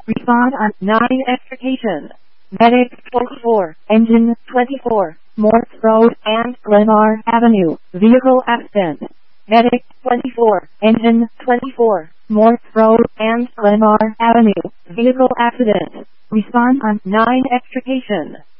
Respond on 9 extrication. Medic 24, engine 24, Morse Road and Glenmar Avenue, vehicle accident. Medic 24, engine 24, Morse Road and Glenmar Avenue, vehicle accident. Respond on 9 extrication.